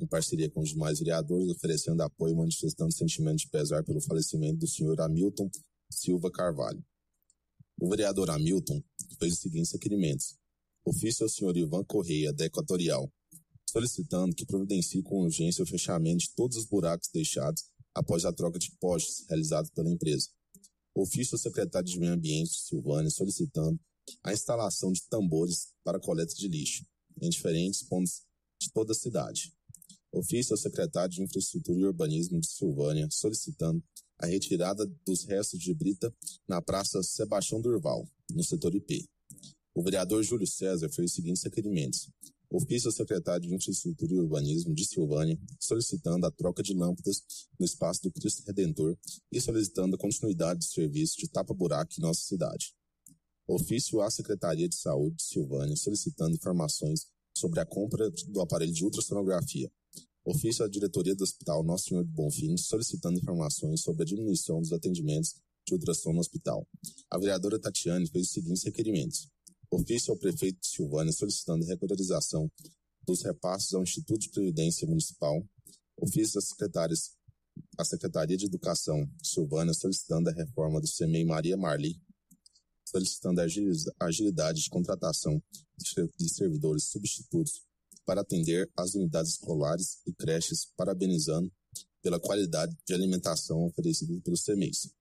em parceria com os demais vereadores, oferecendo apoio e manifestando sentimento de pesar pelo falecimento do senhor Hamilton Silva Carvalho. O vereador Hamilton fez os seguintes requerimentos. Ofício ao senhor Ivan Correia, da Equatorial, solicitando que providencie com urgência o fechamento de todos os buracos deixados após a troca de postes realizados pela empresa. Ofício ao secretário de Meio Ambiente de Silvânia, solicitando a instalação de tambores para coleta de lixo em diferentes pontos de toda a cidade. Ofício ao secretário de Infraestrutura e Urbanismo de Silvânia, solicitando a retirada dos restos de brita na Praça Sebastião Durval, no setor IP. O vereador Júlio César fez os seguintes requerimentos. Ofício ao secretário de Infraestrutura e Urbanismo de Silvânia, solicitando a troca de lâmpadas no espaço do Cristo Redentor e solicitando a continuidade do serviço de tapa-buraco em nossa cidade. Ofício à Secretaria de Saúde de Silvânia, solicitando informações sobre a compra do aparelho de ultrassonografia. Ofício à Diretoria do Hospital Nosso Senhor do Bonfim, solicitando informações sobre a diminuição dos atendimentos de ultrassom no hospital. A vereadora Tatiane fez os seguintes requerimentos. Ofício ao prefeito de Silvânia, solicitando regularização dos repasses ao Instituto de Previdência Municipal. Ofício à Secretaria de Educação de Silvânia, solicitando a reforma do CMEI Maria Marli, solicitando a agilidade de contratação de servidores substitutos para atender as unidades escolares e creches, parabenizando pela qualidade de alimentação oferecida pelos CMEIs.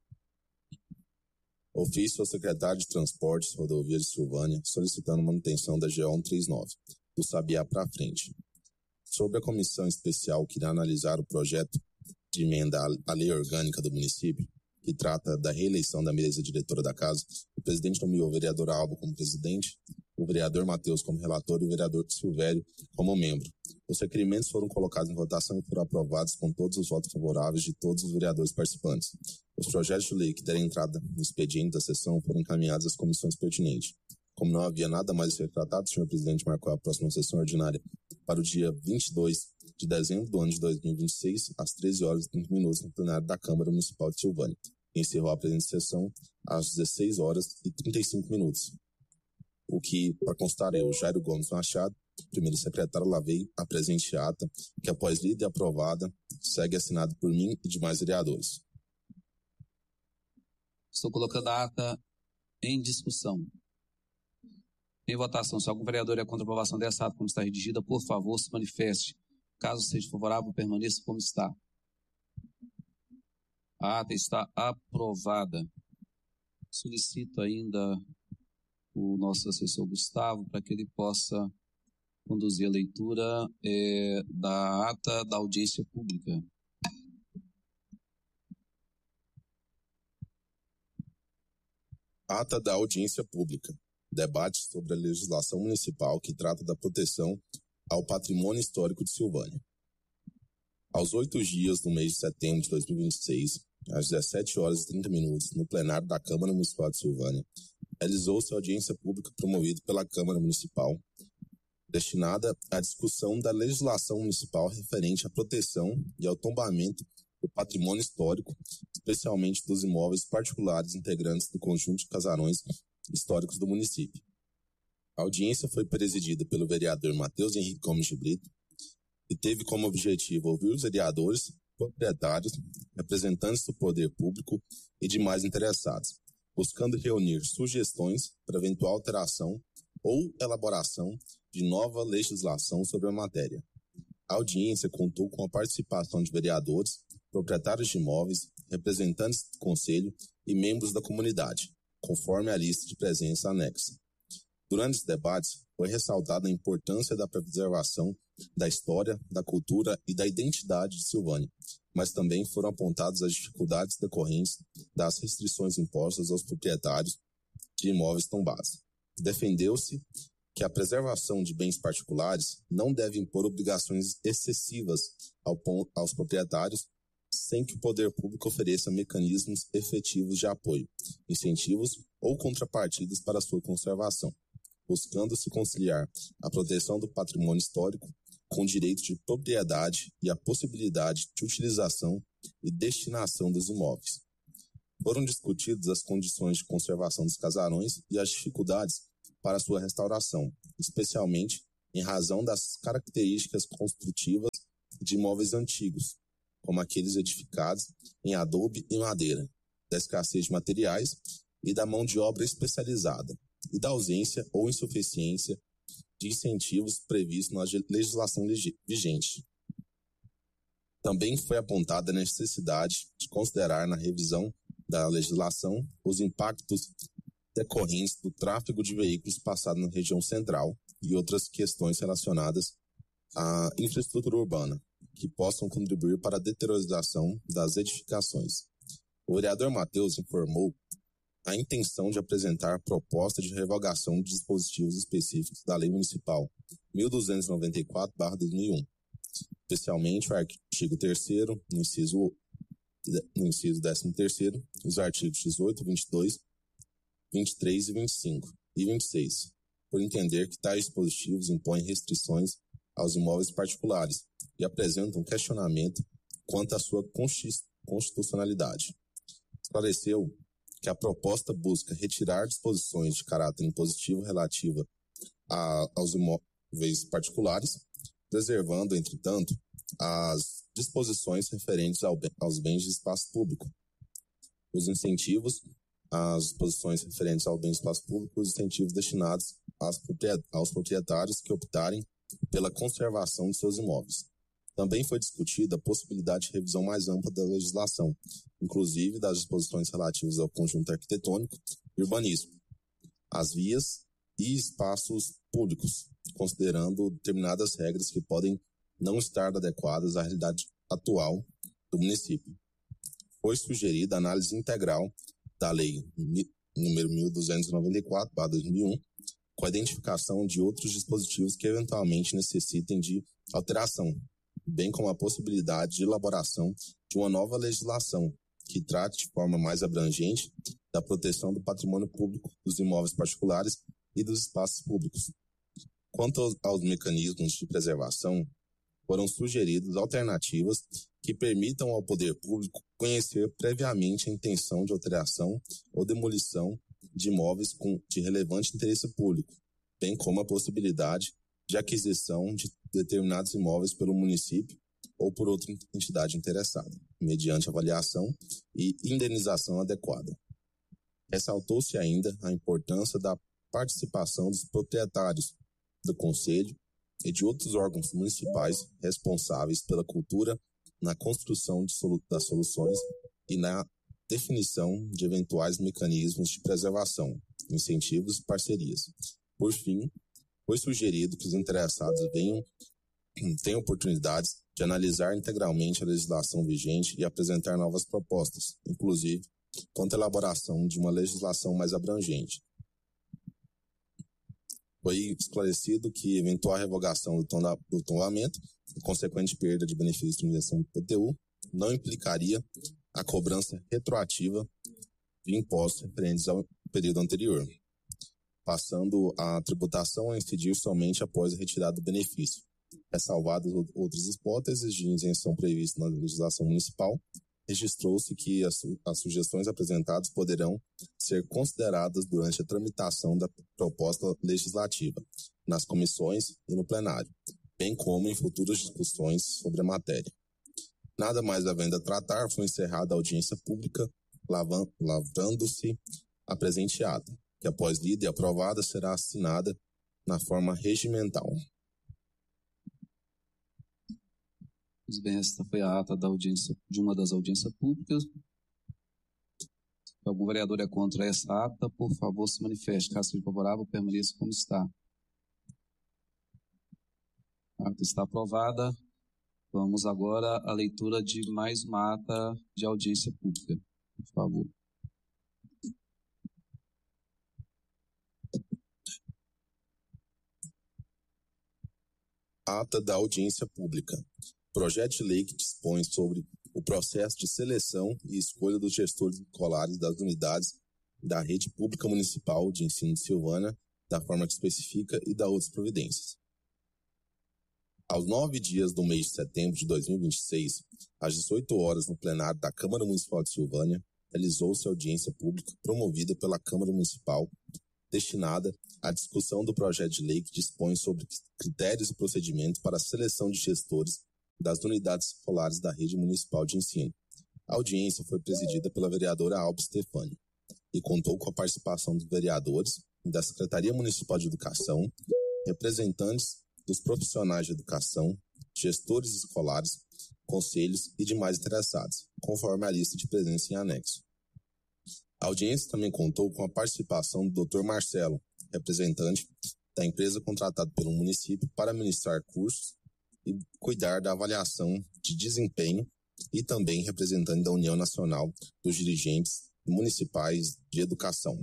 Ofício ao secretário de Transportes e Rodovias de Silvânia, solicitando manutenção da GO 139, do Sabiá para frente. Sobre a comissão especial que irá analisar o projeto de emenda à lei orgânica do município, que trata da reeleição da mesa diretora da casa, o presidente nomeou o vereador Alba como presidente, o vereador Matheus como relator e o vereador Silvério como membro. Os requerimentos foram colocados em votação e foram aprovados com todos os votos favoráveis de todos os vereadores participantes. Os projetos de lei que deram entrada no expediente da sessão foram encaminhados às comissões pertinentes. Como não havia nada mais a ser tratado, o senhor presidente marcou a próxima sessão ordinária para o dia 22 de dezembro do ano de 2026, às 13 horas e 30 minutos, no plenário da Câmara Municipal de Silvânia. E encerrou a presente sessão às 16 horas e 35 minutos. O que, para constar, eu, Jairo Gomes Machado, primeiro secretário, lavei a presente ata, que após lida e aprovada, segue assinado por mim e demais vereadores. Estou colocando a ata em discussão. Em votação, se algum vereador é contra a aprovação dessa ata como está redigida, por favor, se manifeste. Caso seja favorável, permaneça como está. A ata está aprovada. Solicito ainda o nosso assessor Gustavo para que ele possa conduzir a leitura da ata da audiência pública. Ata da audiência pública. Debate sobre a legislação municipal que trata da proteção ao patrimônio histórico de Silvânia. Aos 8 dias do mês de setembro de 2026, às 17 horas e 30 minutos, no plenário da Câmara Municipal de Silvânia, realizou-se a audiência pública promovida pela Câmara Municipal, destinada à discussão da legislação municipal referente à proteção e ao tombamento do patrimônio histórico, especialmente dos imóveis particulares integrantes do conjunto de casarões históricos do município. A audiência foi presidida pelo vereador Matheus Henrique Gomes de Brito e teve como objetivo ouvir os vereadores, proprietários, representantes do poder público e demais interessados, buscando reunir sugestões para eventual alteração ou elaboração de nova legislação sobre a matéria. A audiência contou com a participação de vereadores, proprietários de imóveis, representantes do conselho e membros da comunidade, conforme a lista de presença anexa. Durante os debates, foi ressaltada a importância da preservação da história, da cultura e da identidade de Silvânia, mas também foram apontadas as dificuldades decorrentes das restrições impostas aos proprietários de imóveis tombados. Defendeu-se que a preservação de bens particulares não deve impor obrigações excessivas aos proprietários, sem que o poder público ofereça mecanismos efetivos de apoio, incentivos ou contrapartidas para sua conservação, buscando-se conciliar a proteção do patrimônio histórico com o direito de propriedade e a possibilidade de utilização e destinação dos imóveis. Foram discutidas as condições de conservação dos casarões e as dificuldades para sua restauração, especialmente em razão das características construtivas de imóveis antigos, como aqueles edificados em adobe e madeira, da escassez de materiais e da mão de obra especializada, e da ausência ou insuficiência de incentivos previstos na legislação vigente. Também foi apontada a necessidade de considerar na revisão da legislação os impactos decorrentes do tráfego de veículos passado na região central e outras questões relacionadas à infraestrutura urbana, que possam contribuir para a deterioração das edificações. O vereador Matheus informou a intenção de apresentar proposta de revogação de dispositivos específicos da Lei Municipal 1294/2001, especialmente o artigo 3º, no inciso 13º, os artigos 18, 22, 23 e 25 e 26, por entender que tais dispositivos impõem restrições aos imóveis particulares e apresentam questionamento quanto à sua constitucionalidade. Esclareceu que a proposta busca retirar disposições de caráter impositivo relativa aos imóveis particulares, preservando, entretanto, as disposições referentes aos bens de espaço público, os incentivos, as disposições referentes ao bem de espaço público, os incentivos destinados aos proprietários que optarem pela conservação de seus imóveis. Também foi discutida a possibilidade de revisão mais ampla da legislação, inclusive das disposições relativas ao conjunto arquitetônico e urbanístico, às vias e espaços públicos, considerando determinadas regras que podem não estar adequadas à realidade atual do município. Foi sugerida a análise integral da Lei número 1294/2001, com a identificação de outros dispositivos que eventualmente necessitem de alteração, bem como a possibilidade de elaboração de uma nova legislação que trate de forma mais abrangente da proteção do patrimônio público, dos imóveis particulares e dos espaços públicos. Quanto aos mecanismos de preservação, foram sugeridas alternativas que permitam ao poder público conhecer previamente a intenção de alteração ou demolição de imóveis de relevante interesse público, bem como a possibilidade de aquisição de determinados imóveis pelo município ou por outra entidade interessada, mediante avaliação e indenização adequada. Ressaltou-se ainda a importância da participação dos proprietários do Conselho e de outros órgãos municipais responsáveis pela cultura na construção das soluções e na definição de eventuais mecanismos de preservação, incentivos e parcerias. Por fim, foi sugerido que os interessados tenham oportunidades de analisar integralmente a legislação vigente e apresentar novas propostas, inclusive quanto à elaboração de uma legislação mais abrangente. Foi esclarecido que eventual revogação do tombamento e consequente perda de benefícios de isenção do IPTU não implicaria a cobrança retroativa de impostos referentes ao período anterior, passando a tributação a incidir somente após a retirada do benefício, ressalvadas outras hipóteses de isenção previstas na legislação municipal. Registrou-se que as sugestões apresentadas poderão ser consideradas durante a tramitação da proposta legislativa, nas comissões e no plenário, bem como em futuras discussões sobre a matéria. Nada mais havendo a tratar, foi encerrada a audiência pública, lavrando-se a presente ata, que após lida e aprovada será assinada na forma regimental. Bem, esta foi a ata de uma das audiências públicas. Se algum vereador é contra essa ata, por favor, se manifeste. Caso seja favorável, permaneça como está. A ata está aprovada. Vamos agora à leitura de mais uma ata de audiência pública. Por favor. Ata da audiência pública. Projeto de lei que dispõe sobre o processo de seleção e escolha dos gestores escolares das unidades da rede pública municipal de ensino de Silvânia, da forma que especifica e da outras providências. Aos 9 dias do mês de setembro de 2026, às 18 horas, no plenário da Câmara Municipal de Silvânia, realizou-se audiência pública promovida pela Câmara Municipal, destinada à discussão do projeto de lei que dispõe sobre critérios e procedimentos para a seleção de gestores das unidades escolares da rede municipal de ensino. A audiência foi presidida pela vereadora Alba Stefani e contou com a participação dos vereadores da Secretaria Municipal de Educação, representantes dos profissionais de educação, gestores escolares, conselhos e demais interessados, conforme a lista de presença em anexo. A audiência também contou com a participação do Dr. Marcelo, representante da empresa contratada pelo município para ministrar cursos e cuidar da avaliação de desempenho, e também representante da União Nacional dos Dirigentes Municipais de Educação.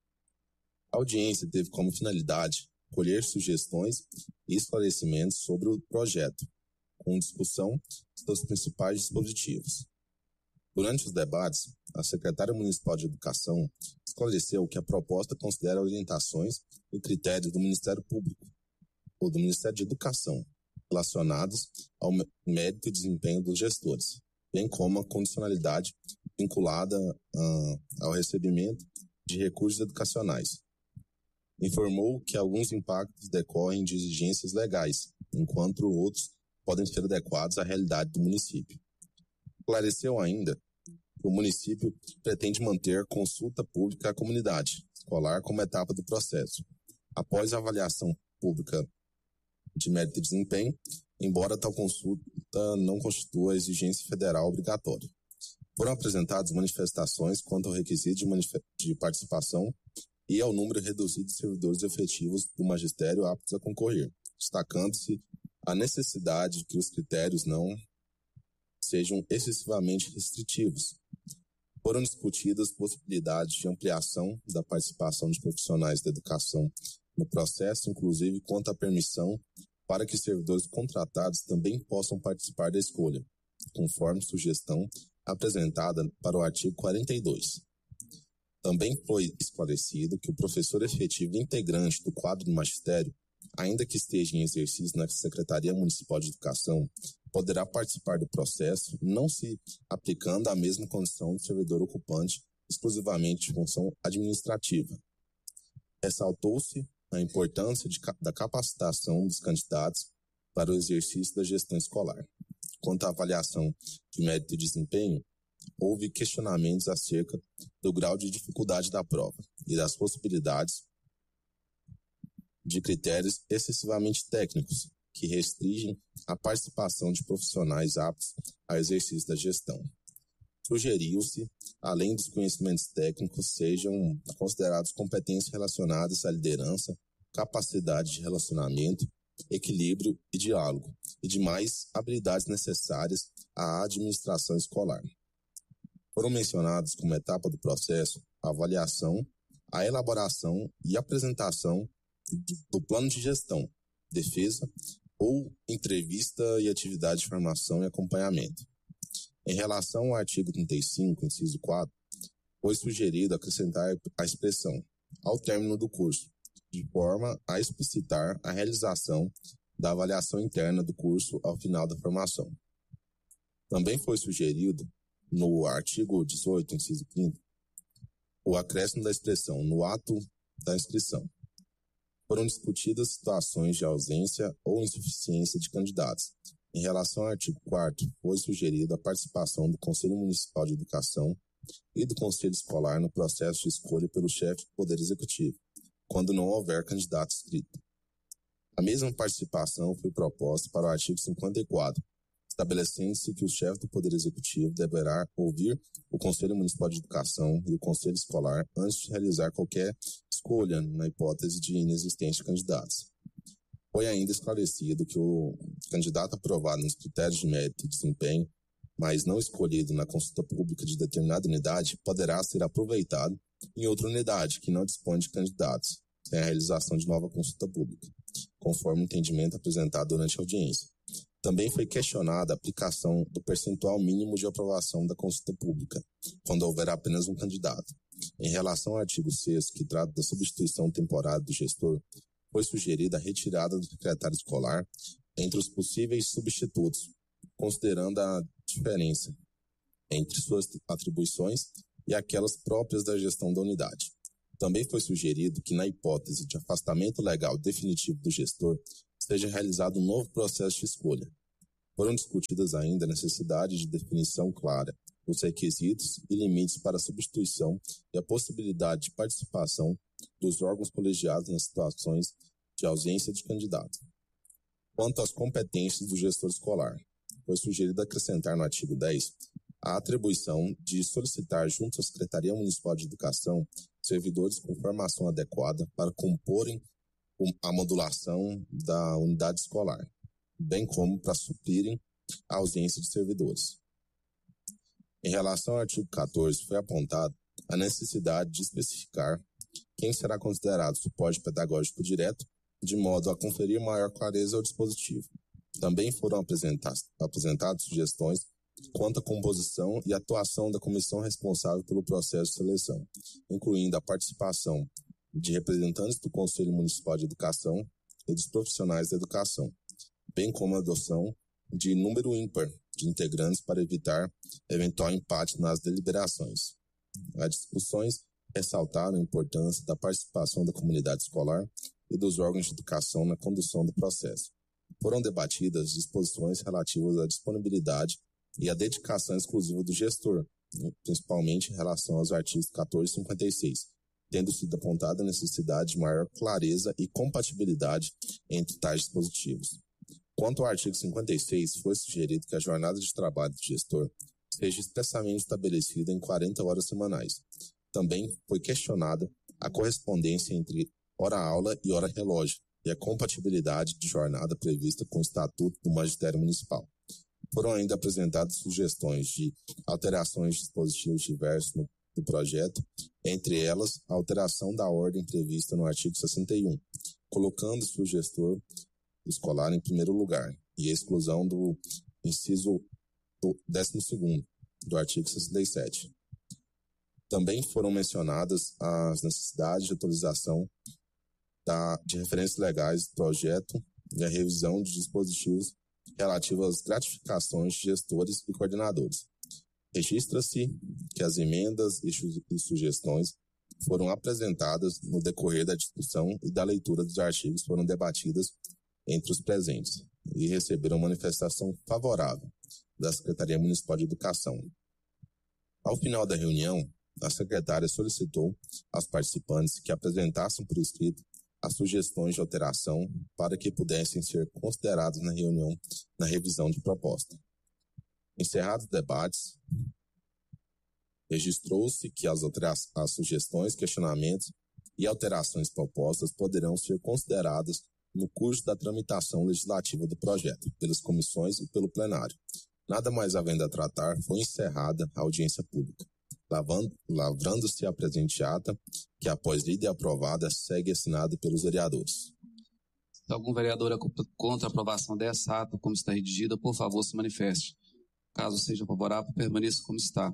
A audiência teve como finalidade colher sugestões e esclarecimentos sobre o projeto, com discussão dos principais dispositivos. Durante os debates, a secretária municipal de Educação esclareceu que a proposta considera orientações e critérios do Ministério Público ou do Ministério de Educação relacionados ao mérito e desempenho dos gestores, bem como a condicionalidade vinculada ao recebimento de recursos educacionais. Informou que alguns impactos decorrem de exigências legais, enquanto outros podem ser adequados à realidade do município. Esclareceu ainda que o município pretende manter consulta pública à comunidade escolar como etapa do processo, após a avaliação pública de mérito e desempenho, embora tal consulta não constitua exigência federal obrigatória. Foram apresentadas manifestações quanto ao requisito de participação e ao número reduzido de servidores efetivos do magistério aptos a concorrer, destacando-se a necessidade de que os critérios não sejam excessivamente restritivos. Foram discutidas possibilidades de ampliação da participação de profissionais da educação no processo, inclusive quanto à permissão para que servidores contratados também possam participar da escolha, conforme sugestão apresentada para o artigo 42. Também foi esclarecido que o professor efetivo integrante do quadro do magistério, ainda que esteja em exercício na Secretaria Municipal de Educação, poderá participar do processo, não se aplicando a mesma condição do servidor ocupante exclusivamente de função administrativa. Ressaltou-se a importância da capacitação dos candidatos para o exercício da gestão escolar. Quanto à avaliação de mérito e desempenho, houve questionamentos acerca do grau de dificuldade da prova e das possibilidades de critérios excessivamente técnicos que restringem a participação de profissionais aptos ao exercício da gestão. Sugeriu-se, além dos conhecimentos técnicos, sejam considerados competências relacionadas à liderança, capacidade de relacionamento, equilíbrio e diálogo, e demais habilidades necessárias à administração escolar. Foram mencionados como etapa do processo a avaliação, a elaboração e apresentação do plano de gestão, defesa ou entrevista e atividade de formação e acompanhamento. Em relação ao artigo 35, inciso 4, foi sugerido acrescentar a expressão ao término do curso, de forma a explicitar a realização da avaliação interna do curso ao final da formação. Também foi sugerido, no artigo 18, inciso 5º, o acréscimo da expressão no ato da inscrição. Foram discutidas situações de ausência ou insuficiência de candidatos. Em relação ao artigo 4º, foi sugerida a participação do Conselho Municipal de Educação e do Conselho Escolar no processo de escolha pelo chefe do Poder Executivo, quando não houver candidato inscrito. A mesma participação foi proposta para o artigo 54, estabelecendo-se que o chefe do Poder Executivo deverá ouvir o Conselho Municipal de Educação e o Conselho Escolar antes de realizar qualquer escolha na hipótese de inexistência de candidatos. Foi ainda esclarecido que o candidato aprovado nos critérios de mérito e desempenho, mas não escolhido na consulta pública de determinada unidade, poderá ser aproveitado em outra unidade que não dispõe de candidatos, sem a realização de nova consulta pública, conforme o entendimento apresentado durante a audiência. Também foi questionada a aplicação do percentual mínimo de aprovação da consulta pública, quando houver apenas um candidato. Em relação ao artigo 6º, que trata da substituição temporária do gestor, foi sugerida a retirada do secretário escolar entre os possíveis substitutos, considerando a diferença entre suas atribuições e aquelas próprias da gestão da unidade. Também foi sugerido que, na hipótese de afastamento legal definitivo do gestor, seja realizado um novo processo de escolha. Foram discutidas ainda a necessidade de definição clara dos requisitos e limites para a substituição e a possibilidade de participação dos órgãos colegiados nas situações de ausência de candidato. Quanto às competências do gestor escolar, foi sugerido acrescentar no artigo 10 a atribuição de solicitar junto à Secretaria Municipal de Educação servidores com formação adequada para comporem a modulação da unidade escolar, bem como para suprirem a ausência de servidores. Em relação ao artigo 14, foi apontado a necessidade de especificar quem será considerado suporte pedagógico direto, de modo a conferir maior clareza ao dispositivo. Também foram apresentadas sugestões quanto à composição e atuação da comissão responsável pelo processo de seleção, incluindo a participação de representantes do Conselho Municipal de Educação e dos profissionais da educação, bem como a adoção de número ímpar de integrantes para evitar eventual empate nas deliberações. As discussões ressaltaram a importância da participação da comunidade escolar e dos órgãos de educação na condução do processo. Foram debatidas disposições relativas à disponibilidade e à dedicação exclusiva do gestor, principalmente em relação aos artigos 14 e 56, tendo sido apontada a necessidade de maior clareza e compatibilidade entre tais dispositivos. Quanto ao artigo 56, foi sugerido que a jornada de trabalho do gestor seja expressamente estabelecida em 40 horas semanais. Também foi questionada a correspondência entre hora-aula e hora-relógio e a compatibilidade de jornada prevista com o Estatuto do Magistério Municipal. Foram ainda apresentadas sugestões de alterações de dispositivos diversos no projeto, entre elas a alteração da ordem prevista no artigo 61, colocando-se o gestor escolar em primeiro lugar, e a exclusão do inciso 12º do artigo 67. Também foram mencionadas as necessidades de atualização de referências legais do projeto e a revisão de dispositivos relativos às gratificações de gestores e coordenadores. Registra-se que as emendas e sugestões foram apresentadas no decorrer da discussão e da leitura dos artigos foram debatidas entre os presentes e receberam manifestação favorável da Secretaria Municipal de Educação. Ao final da reunião, a secretária solicitou aos participantes que apresentassem por escrito as sugestões de alteração para que pudessem ser consideradas na reunião na revisão de proposta. Encerrados os debates, registrou-se que as sugestões, questionamentos e alterações propostas poderão ser consideradas no curso da tramitação legislativa do projeto, pelas comissões e pelo plenário. Nada mais havendo a tratar, foi encerrada a audiência pública, lavrando-se a presente ata, que após lida e aprovada, segue assinada pelos vereadores. Se algum vereador é contra a aprovação dessa ata, como está redigida, por favor, se manifeste. Caso seja favorável, permaneça como está.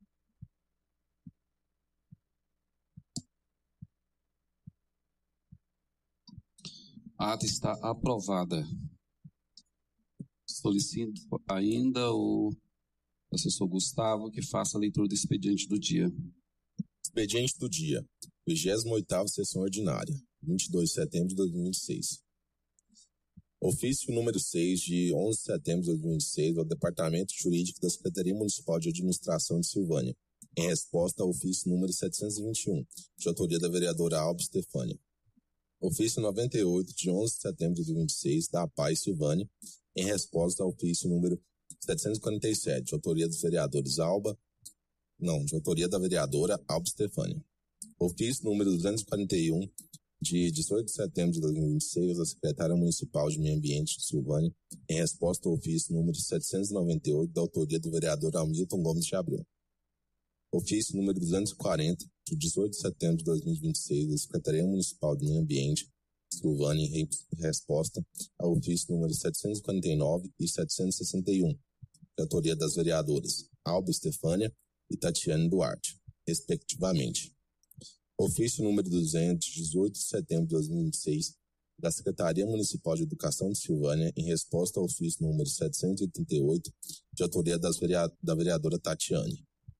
A ata está aprovada. Solicito ainda o assessor Gustavo que faça a leitura do expediente do dia. Expediente do dia, 28ª sessão ordinária, 22 de setembro de 2026. Ofício número 6 de 11 de setembro de 2026 ao Departamento Jurídico da Secretaria Municipal de Administração de Silvânia, em resposta ao ofício número 721, de autoria da vereadora Alba Stefânia. Ofício 98 de 11 de setembro de 2026 da APAI Silvânia, em resposta ao ofício número 747, de autoria dos vereadores de autoria da vereadora Alba Stefânia. Ofício número 241 de 18 de setembro de 2026 da Secretária Municipal de Meio Ambiente de Silvânia, em resposta ao ofício número 798 da autoria do vereador Hamilton Gomes de Abreu. Ofício número 240 de 18 de setembro de 2026 da Secretaria Municipal de Meio Ambiente de Silvânia, em resposta ao ofício número 749 e 761, de autoria das vereadoras Alba Stefânia e Tatiane Duarte, respectivamente. Ofício número 200, 18 de setembro de 2026, da Secretaria Municipal de Educação de Silvânia, em resposta ao ofício número 788, de autoria da vereadora Tatiane.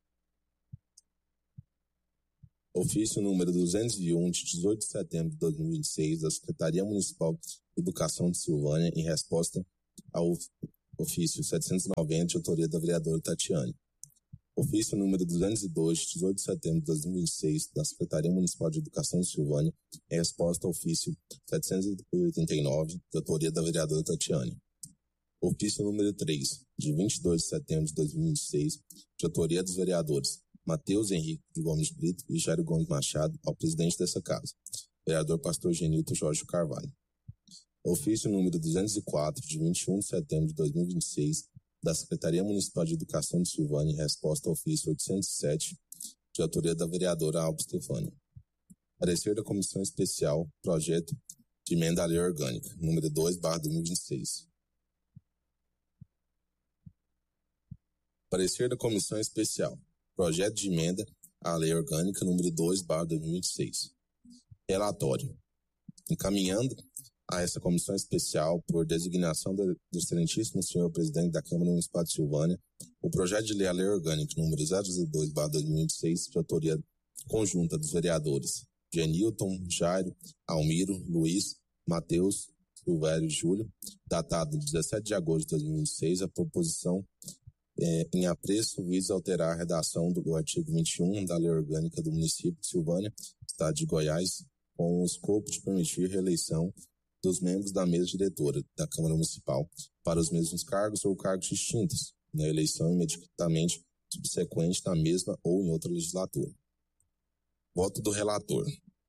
Ofício número 201, de 18 de setembro de 2026, da Secretaria Municipal de Educação de Silvânia, em resposta ao ofício 790, de autoria da vereadora Tatiane. Ofício número 202, de 18 de setembro de 2026, da Secretaria Municipal de Educação de Silvânia, em resposta ao ofício 789, de autoria da vereadora Tatiane. Ofício número 3, de 22 de setembro de 2026, de autoria dos vereadores Matheus Henrique Gomes Brito e Jairo Gomes Machado, ao presidente dessa casa, vereador Pastor Genilton Jorge Carvalho. Ofício número 204, de 21 de setembro de 2026, da Secretaria Municipal de Educação de Silvânia, em resposta ao ofício 807, de autoria da vereadora Alba Stefânia. Parecer da Comissão Especial, projeto de emenda à lei orgânica, número 2/2026. Parecer da Comissão Especial, projeto de emenda à lei orgânica, número 2/2026. Relatório. Encaminhando a essa comissão especial, por designação do excelentíssimo senhor presidente da Câmara Municipal de Silvânia, o projeto de lei à lei orgânica número 002/2026, de autoria conjunta dos vereadores Genilton, Jairo, Almiro, Luiz, Matheus, Silvério e Júlio, datado de 17 de agosto de 2026, a proposição em apreço visa alterar a redação do artigo 21 da lei orgânica do município de Silvânia, estado de Goiás, com o escopo de permitir reeleição dos membros da mesa diretora da Câmara Municipal para os mesmos cargos ou cargos distintos, na eleição imediatamente subsequente na mesma ou em outra legislatura. Voto do relator.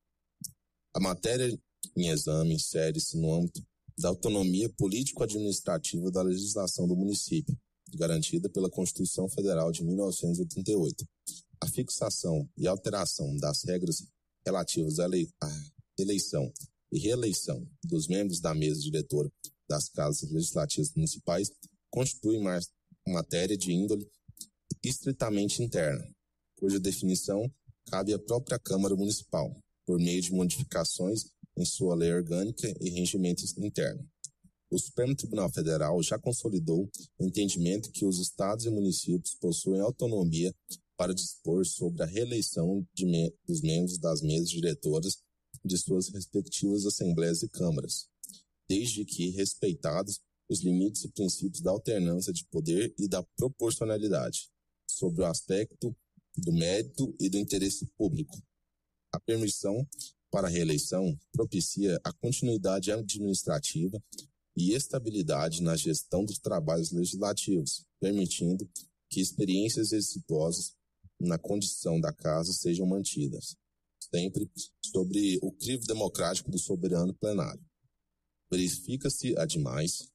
A matéria em exame insere-se no âmbito da autonomia político-administrativa da legislação do município, garantida pela Constituição Federal de 1988. A fixação e alteração das regras relativas à eleição e reeleição dos membros da mesa diretora das casas legislativas municipais constitui matéria de índole estritamente interna, cuja definição cabe à própria Câmara Municipal, por meio de modificações em sua lei orgânica e regimento interno. O Supremo Tribunal Federal já consolidou o entendimento que os estados e municípios possuem autonomia para dispor sobre a reeleição dos membros das mesas diretoras de suas respectivas assembleias e câmaras, desde que respeitados os limites e princípios da alternância de poder e da proporcionalidade, sobre o aspecto do mérito e do interesse público. A permissão para a reeleição propicia a continuidade administrativa e estabilidade na gestão dos trabalhos legislativos, permitindo que experiências exitosas na condição da casa sejam mantidas, sempre sobre o crivo democrático do soberano plenário. Verifica-se, ademais,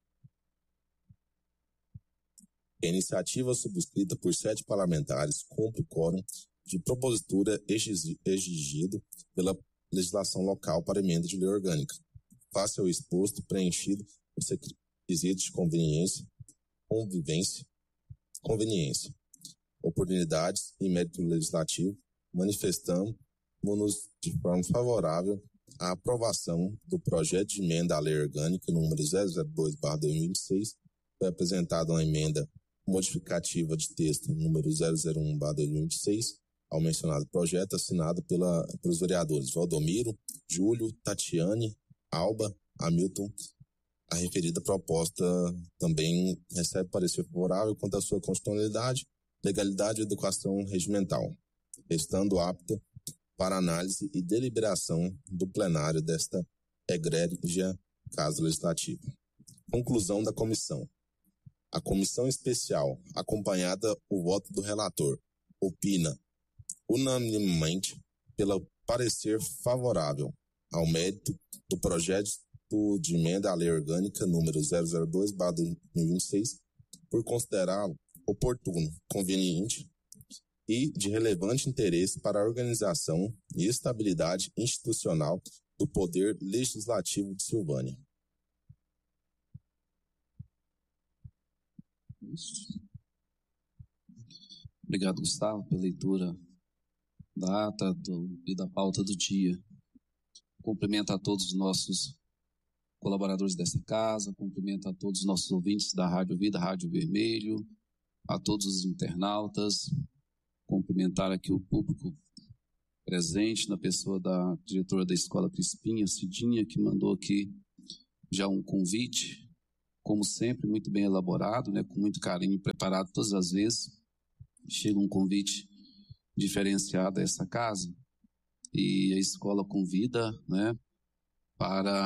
que a iniciativa subscrita por 7 parlamentares cumpre o quórum de propositura exigido pela legislação local para emenda de lei orgânica, face ao exposto preenchido os requisitos de conveniência, oportunidades e mérito legislativo, manifestamos-nos de forma favorável à aprovação do projeto de emenda à lei orgânica número 002/2026, foi apresentada uma emenda modificativa de texto número 001/2026, ao mencionado projeto, assinado pelos vereadores Valdomiro, Júlio, Tatiane, Alba, Hamilton. A referida proposta também recebe parecer favorável quanto à sua constitucionalidade, legalidade e educação regimental, estando apta para análise e deliberação do plenário desta egrégia Casa Legislativa. Conclusão da comissão. A comissão especial, acompanhada o voto do relator, opina unanimemente pelo parecer favorável ao mérito do projeto de emenda à lei orgânica número 002/2026, por considerá-lo oportuno, conveniente e de relevante interesse para a organização e estabilidade institucional do Poder Legislativo de Silvânia. Obrigado, Gustavo, pela leitura da ata e da pauta do dia. Cumprimento a todos os nossos colaboradores desta casa, cumprimento a todos os nossos ouvintes da Rádio Vida, Rádio Vermelho, a todos os internautas, cumprimentar aqui o público presente, na pessoa da diretora da Escola Crispinha, Cidinha, que mandou aqui já um convite como sempre, muito bem elaborado, né, com muito carinho, preparado todas as vezes. Chega um convite diferenciado a essa casa e a escola convida, né, para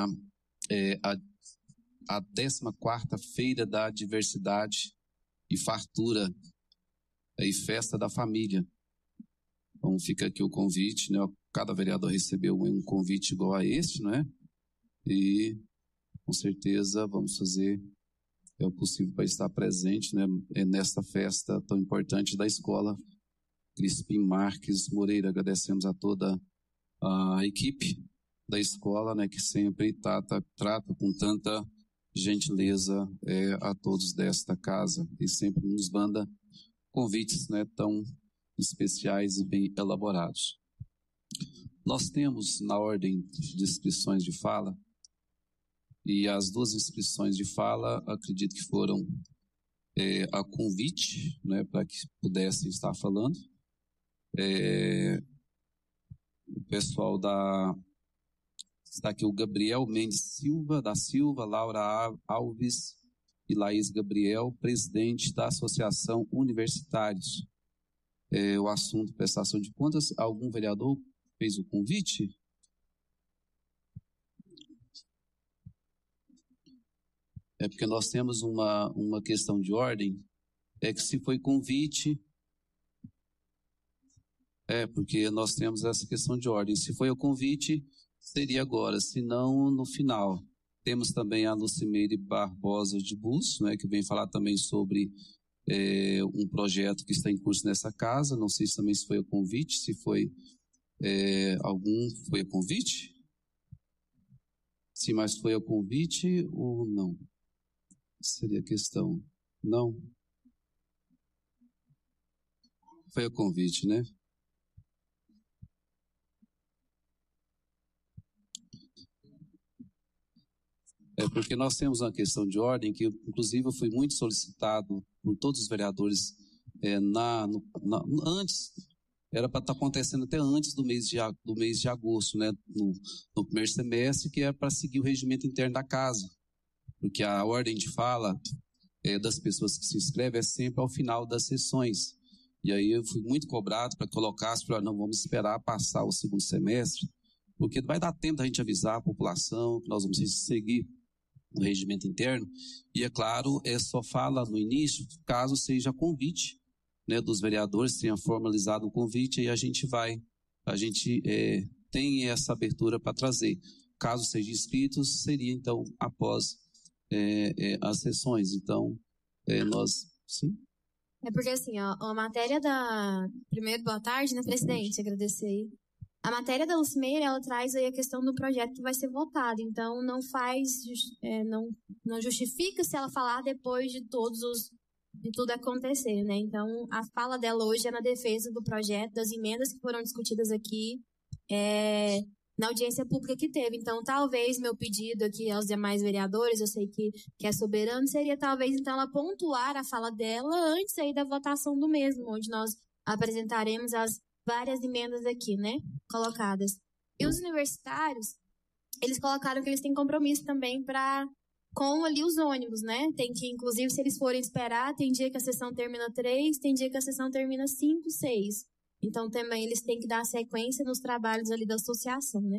a 14ª Feira da Diversidade e Fartura e Festa da Família. Então fica aqui o convite, né? Cada vereador recebeu um convite igual a este, não é? E com certeza vamos fazer o possível para estar presente, né, nesta festa tão importante da escola Crispim Marques Moreira. Agradecemos a toda a equipe da escola, né, que sempre trata com tanta gentileza a todos desta casa e sempre nos manda convites, né, tão especiais e bem elaborados. Nós temos na ordem de inscrições de fala, e as 2 inscrições de fala, acredito que foram a convite, né, para que pudessem estar falando. O pessoal está aqui o Gabriel Mendes da Silva, Laura Alves e Laís Gabriel, presidente da Associação Universitários. O assunto prestação de contas, algum vereador fez o convite? Porque nós temos uma questão de ordem, que se foi convite, porque nós temos essa questão de ordem, se foi o convite, seria agora, se não, no final. Temos também a Lucimeire Barbosa de Bus, né, que vem falar também sobre um projeto que está em curso nessa casa, não sei se também se foi o convite, se foi foi o convite? Sim, mas foi o convite ou não? Seria a questão. Não. Foi o convite, né? Porque nós temos uma questão de ordem que, inclusive, foi muito solicitado por todos os vereadores antes, era para estar acontecendo até antes do mês de agosto, né? No primeiro semestre, que é para seguir o regimento interno da casa. Porque a ordem de fala das pessoas que se inscrevem é sempre ao final das sessões. E aí eu fui muito cobrado para colocar, não, vamos esperar passar o segundo semestre, porque vai dar tempo da gente avisar a população que nós vamos seguir o regimento interno. E é claro, só fala no início, caso seja convite, né, dos vereadores, tenha formalizado o convite, e a gente tem essa abertura para trazer. Caso sejam inscritos, seria então após as sessões. Então, nós... Sim? Porque assim, ó, a matéria da... Primeiro, boa tarde, né, presidente? Agradecer aí. A matéria da Lucimeire, ela traz aí a questão do projeto que vai ser votado. Então, não justifica se ela falar depois de tudo acontecer, né? Então, a fala dela hoje é na defesa do projeto, das emendas que foram discutidas aqui, na audiência pública que teve. Então, talvez meu pedido aqui aos demais vereadores, eu sei que é soberano, seria talvez, então, ela pontuar a fala dela antes aí da votação do mesmo, onde nós apresentaremos as várias emendas aqui, né, colocadas. E os universitários, eles colocaram que eles têm compromisso também com ali os ônibus, né? Tem que, inclusive, se eles forem esperar, tem dia que a sessão termina 3, tem dia que a sessão termina 5, 6. Então, também eles têm que dar sequência nos trabalhos ali da associação, né?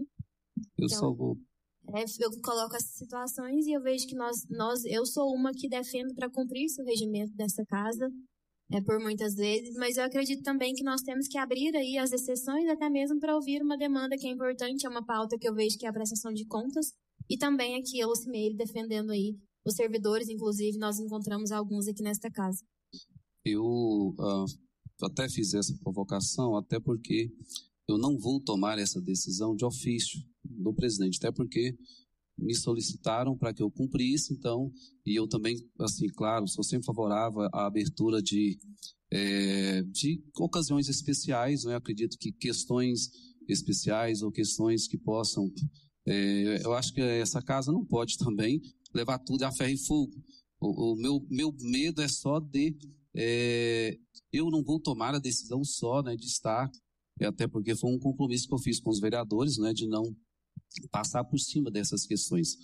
Eu coloco essas situações e eu vejo que eu sou uma que defendo para cumprir esse regimento dessa casa, por muitas vezes, mas eu acredito também que nós temos que abrir aí as exceções até mesmo para ouvir uma demanda que é importante, é uma pauta que eu vejo que é a prestação de contas, e também aqui a Lucimeire defendendo aí os servidores, inclusive nós encontramos alguns aqui nesta casa. Eu até fiz essa provocação, até porque eu não vou tomar essa decisão de ofício do presidente, até porque me solicitaram para que eu cumprisse, então, e eu também, assim, claro, sou sempre favorável à abertura de ocasiões especiais, né? Eu acredito que questões especiais ou questões que possam, eu acho que essa casa não pode também levar tudo a ferro e fogo. O meu medo é só eu não vou tomar a decisão só, né, de estar, até porque foi um compromisso que eu fiz com os vereadores, né, de não passar por cima dessas questões.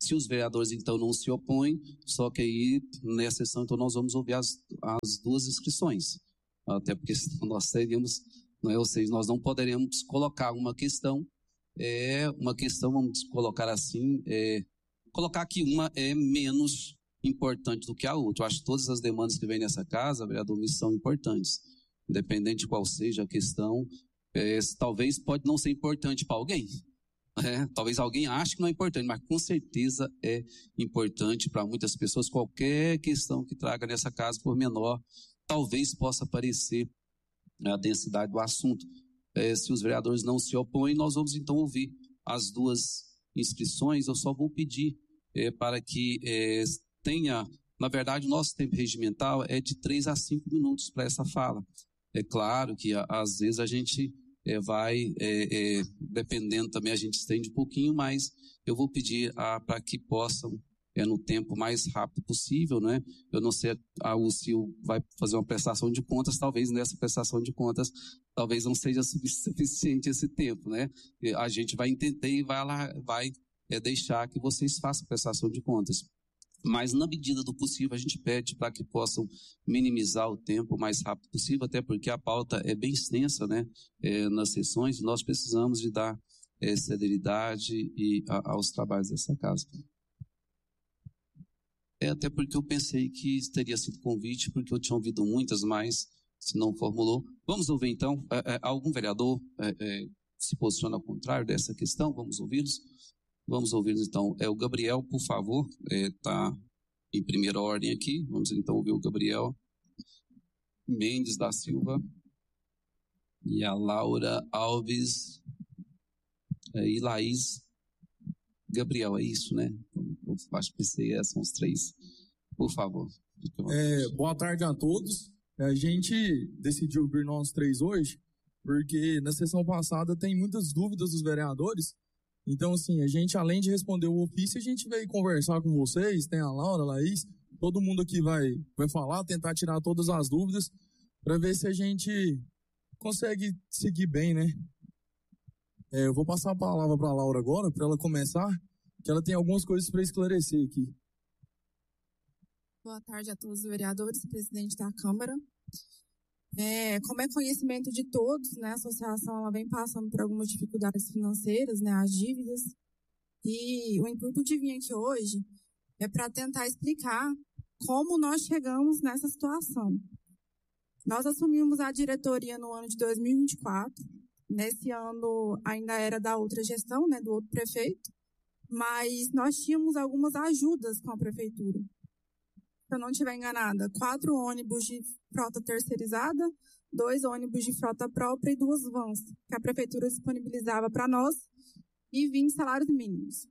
Se os vereadores, então, não se opõem, só que aí, nessa sessão, então, nós vamos ouvir as duas inscrições. Até porque nós teríamos, não é, ou seja, nós não poderíamos colocar uma questão, vamos colocar assim, colocar que uma é menos importante do que a outra. Eu acho que todas as demandas que vêm nessa casa, vereador, são importantes. Independente de qual seja a questão, talvez pode não ser importante para alguém. Talvez alguém ache que não é importante, mas com certeza é importante para muitas pessoas. Qualquer questão que traga nessa casa, por menor, talvez possa parecer a densidade do assunto. Se os vereadores não se opõem, nós vamos então ouvir as duas inscrições. Eu só vou pedir para que tenha, na verdade, o nosso tempo regimental é de 3 a 5 minutos para essa fala. É claro que às vezes a gente dependendo também, a gente estende um pouquinho, mas eu vou pedir para que possam, no tempo mais rápido possível, né? Eu não sei, o Sil vai fazer uma prestação de contas, talvez nessa prestação de contas, talvez não seja suficiente esse tempo, né? A gente vai entender e vai deixar que vocês façam prestação de contas. Mas, na medida do possível, a gente pede para que possam minimizar o tempo o mais rápido possível, até porque a pauta é bem extensa, né, nas sessões, e nós precisamos de dar celeridade aos trabalhos dessa casa. Até porque eu pensei que teria sido convite, porque eu tinha ouvido muitas, mas se não formulou. Vamos ouvir, então, algum vereador se posiciona ao contrário dessa questão? Vamos ouvi-los? Vamos ouvir, então, o Gabriel, por favor, está em primeira ordem aqui. Vamos, então, ouvir o Gabriel Mendes da Silva e a Laura Alves e Laís Gabriel, é isso, né? Eu acho que são os três. Por favor. Boa tarde a todos. A gente decidiu vir nós três hoje, porque na sessão passada tem muitas dúvidas dos vereadores. Então, assim, a gente, além de responder o ofício, a gente veio conversar com vocês, tem a Laura, a Laís, todo mundo aqui vai falar, tentar tirar todas as dúvidas, para ver se a gente consegue seguir bem, né? Eu vou passar a palavra para a Laura agora, para ela começar, que ela tem algumas coisas para esclarecer aqui. Boa tarde a todos os vereadores, presidente da Câmara. Como é conhecimento de todos, né, a associação ela vem passando por algumas dificuldades financeiras, né, as dívidas, e o intuito de vir aqui hoje é para tentar explicar como nós chegamos nessa situação. Nós assumimos a diretoria no ano de 2024, nesse ano ainda era da outra gestão, né, do outro prefeito, mas nós tínhamos algumas ajudas com a prefeitura. Se eu não estiver enganada, 4 ônibus de frota terceirizada, 2 ônibus de frota própria e 2 vans, que a prefeitura disponibilizava para nós, e 20 salários mínimos.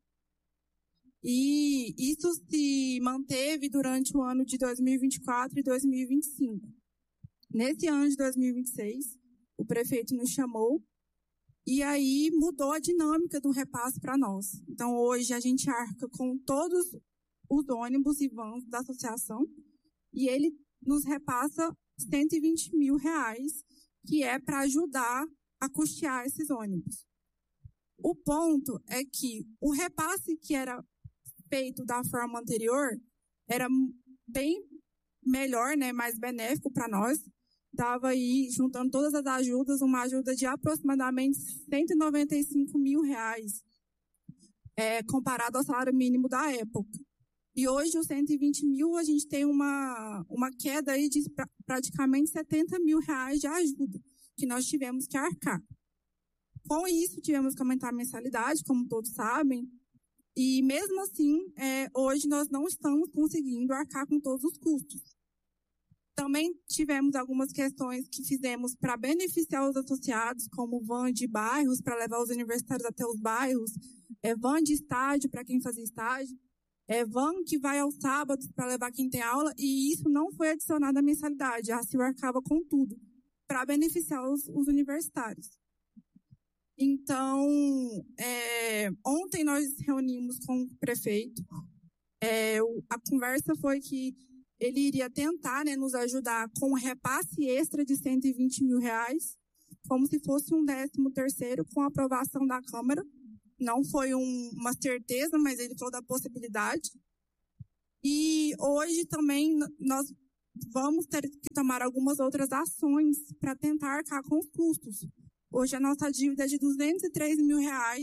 E isso se manteve durante o ano de 2024 e 2025. Nesse ano de 2026, o prefeito nos chamou e aí mudou a dinâmica do repasse para nós. Então, hoje a gente arca com todos os ônibus e vans da associação, e ele nos repassa R$120 mil, que é para ajudar a custear esses ônibus. O ponto é que o repasse que era feito da forma anterior era bem melhor, né, mais benéfico para nós. Dava aí, juntando todas as ajudas, uma ajuda de aproximadamente R$195 mil, comparado ao salário mínimo da época. E hoje, os 120 mil, a gente tem uma queda aí de praticamente R$70 mil de ajuda, que nós tivemos que arcar. Com isso, tivemos que aumentar a mensalidade, como todos sabem, e mesmo assim, hoje nós não estamos conseguindo arcar com todos os custos. Também tivemos algumas questões que fizemos para beneficiar os associados, como van de bairros, para levar os universitários até os bairros, van de estágio para quem fazia estágio, van que vai aos sábados para levar quem tem aula, e isso não foi adicionado à mensalidade, a CIL arcava com tudo, para beneficiar os universitários. Então, ontem nós reunimos com o prefeito, a conversa foi que ele iria tentar, né, nos ajudar com um repasse extra de R$120 mil, como se fosse um 13º com a aprovação da Câmara, Não foi uma certeza, mas ele falou da possibilidade. E hoje também nós vamos ter que tomar algumas outras ações para tentar arcar com os custos. Hoje a nossa dívida é de R$203 mil.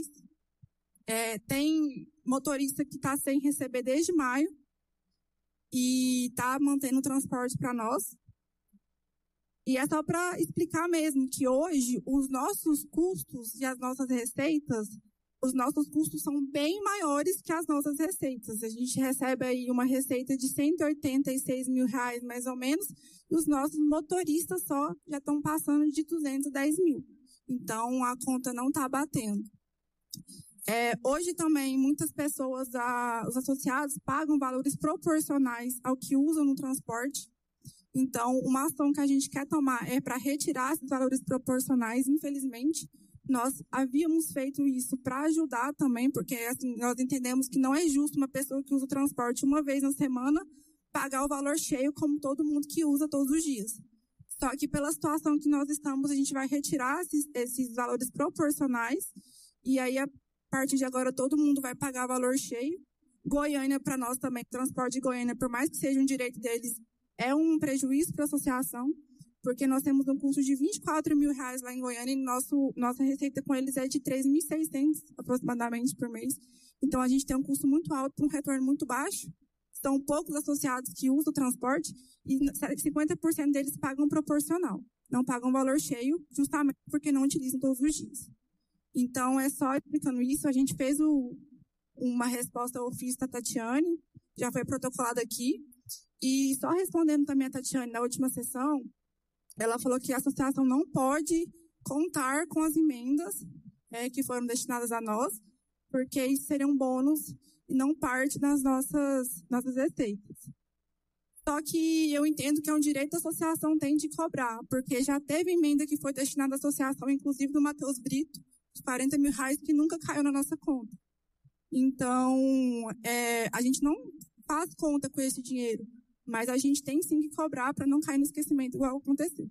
Tem motorista que está sem receber desde maio e está mantendo o transporte para nós. E é só para explicar mesmo que hoje os nossos custos e as nossas receitas, os nossos custos são bem maiores que as nossas receitas. A gente recebe aí uma receita de R$186 mil, mais ou menos, e os nossos motoristas só já estão passando de 210 mil. Então, a conta não está batendo. Hoje também, muitas pessoas, os associados, pagam valores proporcionais ao que usam no transporte. Então, uma ação que a gente quer tomar é para retirar esses valores proporcionais, infelizmente. Nós havíamos feito isso para ajudar também, porque assim, nós entendemos que não é justo uma pessoa que usa o transporte uma vez na semana pagar o valor cheio como todo mundo que usa todos os dias. Só que pela situação que nós estamos, a gente vai retirar esses valores proporcionais e aí, a partir de agora, todo mundo vai pagar valor cheio. Goiânia, para nós também, transporte de Goiânia, por mais que seja um direito deles, é um prejuízo para a associação, porque nós temos um custo de R$24 mil lá em Goiânia e nossa receita com eles é de 3.600 aproximadamente por mês. Então, a gente tem um custo muito alto, um retorno muito baixo. São poucos associados que usam o transporte e 50% deles pagam proporcional. Não pagam valor cheio, justamente porque não utilizam todos os dias. Então, é só explicando isso. A gente fez uma resposta ao ofício da Tatiane, já foi protocolado aqui. E só respondendo também a Tatiane na última sessão, ela falou que a associação não pode contar com as emendas que foram destinadas a nós, porque isso seria um bônus e não parte das nossas receitas. Só que eu entendo que é um direito da associação tem de cobrar, porque já teve emenda que foi destinada à associação, inclusive do Matheus Brito, de R$40 mil, que nunca caiu na nossa conta. Então, a gente não faz conta com esse dinheiro, mas a gente tem sim que cobrar para não cair no esquecimento igual aconteceu.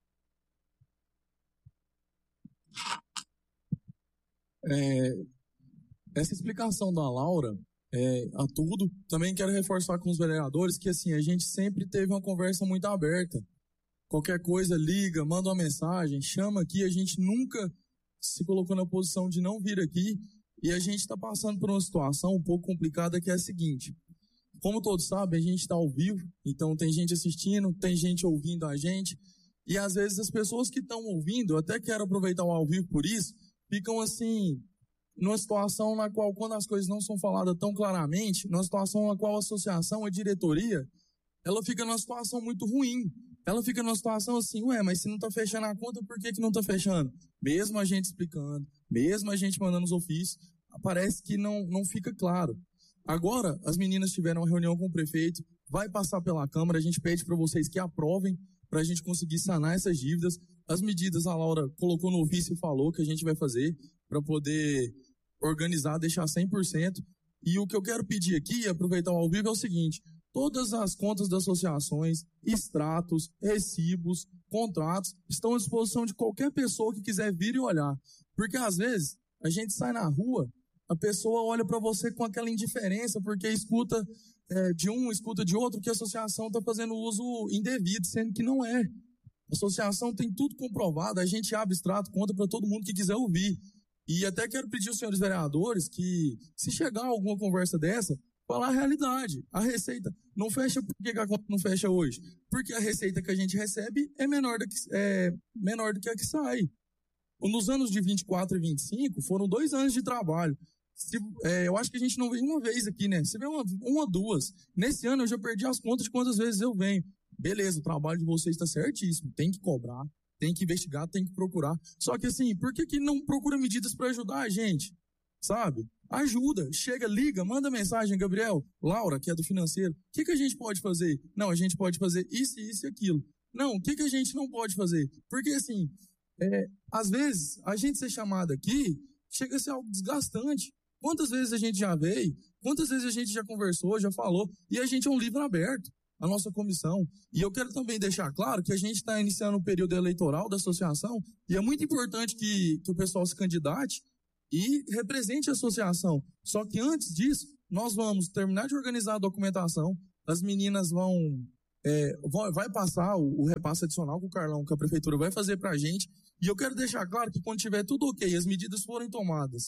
Essa explicação da Laura a tudo, também quero reforçar com os vereadores que assim, a gente sempre teve uma conversa muito aberta. Qualquer coisa, liga, manda uma mensagem, chama aqui, a gente nunca se colocou na posição de não vir aqui e a gente está passando por uma situação um pouco complicada que é a seguinte. Como todos sabem, a gente está ao vivo, então tem gente assistindo, tem gente ouvindo a gente, e às vezes as pessoas que estão ouvindo, eu até quero aproveitar o ao vivo por isso, ficam assim, numa situação na qual, quando as coisas não são faladas tão claramente, numa situação na qual a associação, a diretoria, ela fica numa situação muito ruim. Ela fica numa situação assim, mas se não está fechando a conta, por que não está fechando? Mesmo a gente explicando, mesmo a gente mandando os ofícios, parece que não fica claro. Agora, as meninas tiveram uma reunião com o prefeito, vai passar pela Câmara, a gente pede para vocês que aprovem para a gente conseguir sanar essas dívidas. As medidas a Laura colocou no ofício e falou que a gente vai fazer para poder organizar, deixar 100%. E o que eu quero pedir aqui, aproveitar o ao vivo, é o seguinte: todas as contas das associações, extratos, recibos, contratos, estão à disposição de qualquer pessoa que quiser vir e olhar. Porque às vezes a gente sai na rua, a pessoa olha para você com aquela indiferença, porque escuta de um, escuta de outro, que a associação está fazendo uso indevido, sendo que não é. A associação tem tudo comprovado, a gente abre extrato, conta para todo mundo que quiser ouvir. E até quero pedir aos senhores vereadores que, se chegar alguma conversa dessa, falar a realidade. A receita não fecha, por que a conta não fecha hoje? Porque a receita que a gente recebe é menor do que a que sai. Nos anos de 24 e 25, foram 2 anos de trabalho. Eu acho que a gente não veio uma vez aqui, né? Você vê uma ou duas. Nesse ano eu já perdi as contas de quantas vezes eu venho. Beleza, o trabalho de vocês está certíssimo. Tem que cobrar, tem que investigar, tem que procurar. Só que assim, por que não procura medidas para ajudar a gente? Sabe? Ajuda, chega, liga, manda mensagem, Gabriel, Laura, que é do financeiro. O que a gente pode fazer? Não, a gente pode fazer isso, isso e aquilo. Não, o que a gente não pode fazer? Porque assim, às vezes, a gente ser chamado aqui chega a ser algo desgastante. Quantas vezes a gente já veio, quantas vezes a gente já conversou, já falou, e a gente é um livro aberto, a nossa comissão. E eu quero também deixar claro que a gente está iniciando o período eleitoral da associação, e é muito importante que o pessoal se candidate, e represente a associação. Só que antes disso, nós vamos terminar de organizar a documentação, as meninas vai passar o repasse adicional que o Carlão, que a prefeitura vai fazer para a gente, e eu quero deixar claro que quando tiver tudo ok, as medidas forem tomadas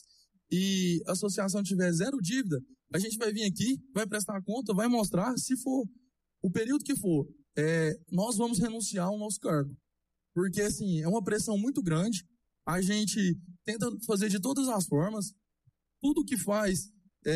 e a associação tiver 0 dívida, a gente vai vir aqui, vai prestar conta, vai mostrar, se for o período que for, nós vamos renunciar ao nosso cargo. Porque, assim, é uma pressão muito grande, a gente tenta fazer de todas as formas, tudo que faz,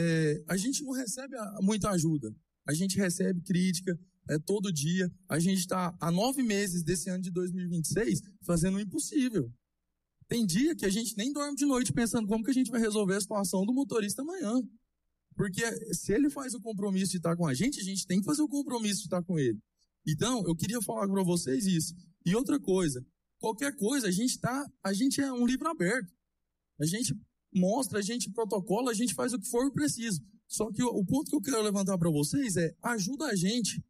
a gente não recebe muita ajuda, a gente recebe crítica, todo dia, a gente está há 9 meses desse ano de 2026 fazendo o impossível. Tem dia que a gente nem dorme de noite pensando como que a gente vai resolver a situação do motorista amanhã. Porque se ele faz o compromisso de estar com a gente tem que fazer o compromisso de estar com ele. Então, eu queria falar para vocês isso. E outra coisa, qualquer coisa, a gente é um livro aberto. A gente mostra, a gente protocola, a gente faz o que for preciso. Só que o ponto que eu quero levantar para vocês ajuda a gente,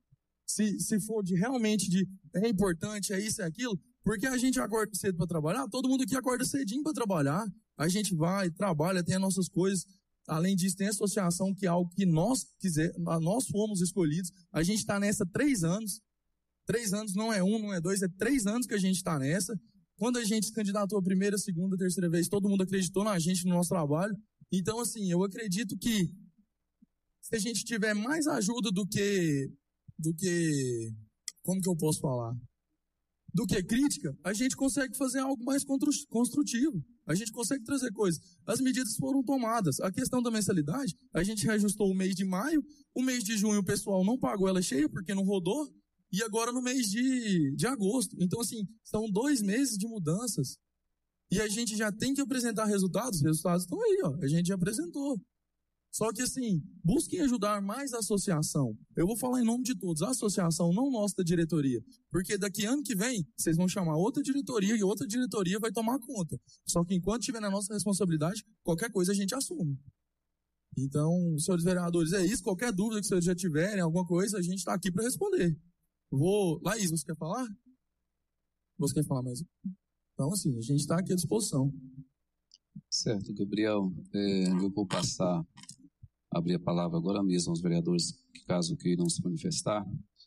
se for realmente é importante, é isso, é aquilo, porque a gente acorda cedo para trabalhar, todo mundo aqui acorda cedinho para trabalhar, a gente vai, trabalha, tem as nossas coisas, além disso tem a associação, que é algo que nós fomos escolhidos, a gente está nessa 3 anos, 3 anos não é 1, não é 2, é 3 anos que a gente está nessa. Quando a gente se candidatou a primeira, segunda, terceira vez, todo mundo acreditou na gente, no nosso trabalho. Então, assim, eu acredito que se a gente tiver mais ajuda do que como que eu posso falar? Do que crítica, a gente consegue fazer algo mais construtivo. A gente consegue trazer coisas. As medidas foram tomadas. A questão da mensalidade, a gente reajustou o mês de maio, o mês de junho o pessoal não pagou ela cheia porque não rodou, e agora no mês de agosto. Então, assim, são 2 meses de mudanças. E a gente já tem que apresentar resultados. Os resultados estão aí, ó. A gente já apresentou. Só que, assim, busquem ajudar mais a associação. Eu vou falar em nome de todos. A associação, não nossa da diretoria. Porque daqui ano que vem, vocês vão chamar outra diretoria e outra diretoria vai tomar conta. Só que enquanto estiver na nossa responsabilidade, qualquer coisa a gente assume. Então, senhores vereadores, é isso. Qualquer dúvida que vocês já tiverem, alguma coisa, a gente está aqui para responder. Laís, você quer falar? Você quer falar mais? Então, assim, a gente está aqui à disposição. Certo, Gabriel. Eu vou abrir a palavra agora mesmo aos vereadores, que caso queiram se manifestar.